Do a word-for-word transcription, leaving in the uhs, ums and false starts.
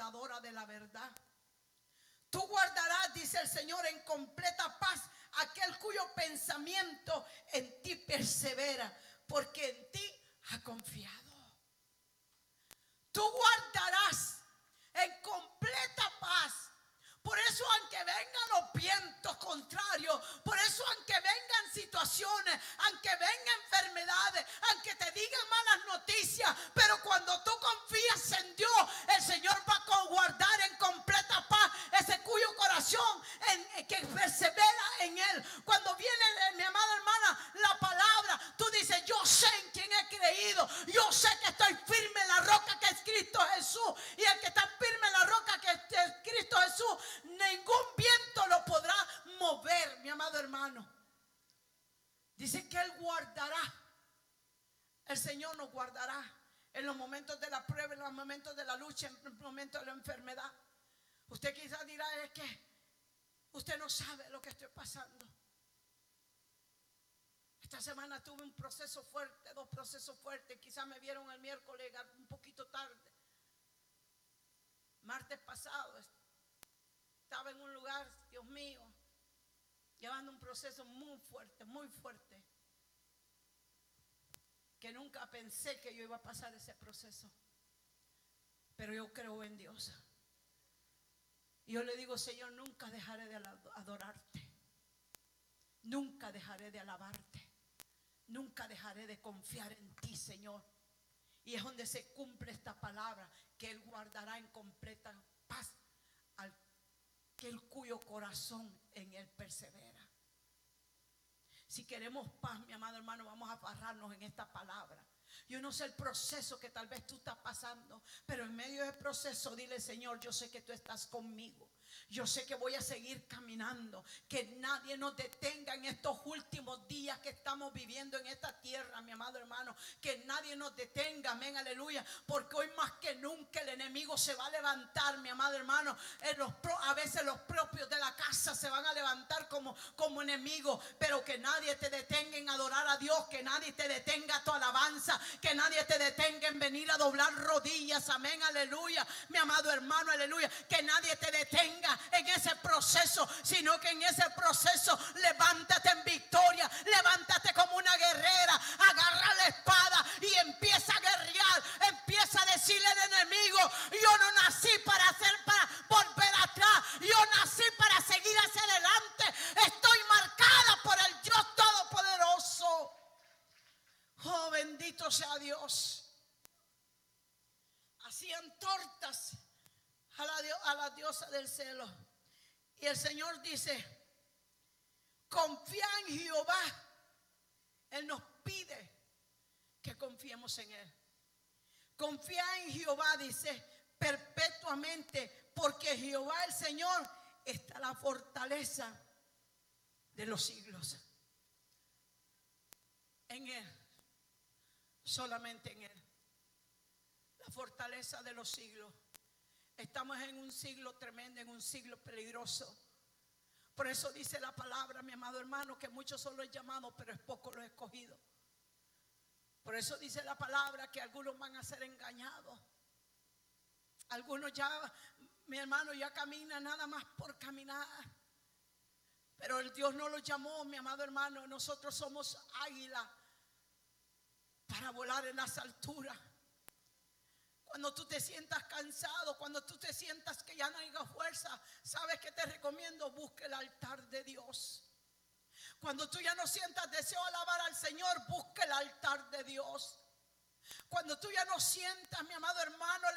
guardadora de la verdad. Tú guardarás, dice el Señor, en completa paz aquel cuyo pensamiento en ti persevera, porque en ti ha confiado. Tú guardarás en completa paz. Por eso, aunque vengan los vientos contrarios, por eso aunque vengan situaciones, aunque vengan enfermedades, aunque te digan malas noticias, pero cuando tú confías en Dios, el Señor va a guardar en completa paz ese cuyo corazón en, que persevera en Él. Cuando viene, mi amada hermana, la palabra, tú dices: yo sé en quién he creído, yo sé que estoy firme en la roca que es Cristo Jesús, y el que está firme en la roca que es Cristo Jesús, ningún viento lo podrá mover, mi amado hermano. Dice que Él guardará. El Señor nos guardará en los momentos de la prueba, en los momentos de la lucha, en los momentos de la enfermedad. Usted quizás dirá: es que usted no sabe lo que estoy pasando. Esta semana tuve un proceso fuerte, dos procesos fuertes. Quizás me vieron el miércoles un poquito tarde. Martes pasado estaba en un lugar, Dios mío, llevando un proceso muy fuerte, muy fuerte, que nunca pensé que yo iba a pasar ese proceso. Pero yo creo en Dios. Y yo le digo: Señor, nunca dejaré de adorarte, nunca dejaré de alabarte, nunca dejaré de confiar en ti, Señor. Y es donde se cumple esta palabra, que Él guardará en completa paz al aquel cuyo corazón en Él persevera. Si queremos paz, mi amado hermano, vamos a aferrarnos en esta palabra. Yo no sé el proceso que tal vez tú estás pasando, pero en medio del proceso dile: Señor, yo sé que tú estás conmigo. Yo sé que voy a seguir caminando, que nadie nos detenga en estos últimos días que estamos viviendo en esta tierra, mi amado hermano. Que nadie nos detenga, amén, aleluya. Porque hoy más que nunca el enemigo se va a levantar, mi amado hermano. En los, a veces los propios de la casa se van a levantar como, como enemigos. Pero que nadie te detenga en adorar a Dios, que nadie te detenga tu alabanza, que nadie te detenga en venir a doblar rodillas, amén, aleluya. Mi amado hermano, aleluya. Que nadie te detenga en ese proceso, sino que en ese proceso levántate en victoria, levántate como una guerrera, agarra la espada y empieza a guerrear, empieza a decirle al enemigo: yo no nací para hacer, para volver atrás, yo nací para seguir hacia adelante, estoy marcada por el Dios Todopoderoso. Oh, bendito sea Dios. Hacían tortas a la, a la diosa del cielo. Y el Señor dice: confía en Jehová. Él nos pide que confiemos en Él. Confía en Jehová, dice, perpetuamente, porque Jehová el Señor está la fortaleza de los siglos. En Él, solamente en Él, la fortaleza de los siglos. Estamos en un siglo tremendo, en un siglo peligroso. Por eso dice la palabra, mi amado hermano, que muchos son los llamados, pero es poco los escogidos. Por eso dice la palabra que algunos van a ser engañados. Algunos ya, mi hermano, ya caminan nada más por caminar. Pero el Dios no los llamó, mi amado hermano. Nosotros somos águila para volar en las alturas. Cuando tú te sientas cansado, cuando tú te sientas que ya no hay fuerza, ¿sabes qué te recomiendo? Busca el altar de Dios. Cuando tú ya no sientas deseo de alabar al Señor, busca el altar de Dios. Cuando tú ya no sientas, mi amado hermano,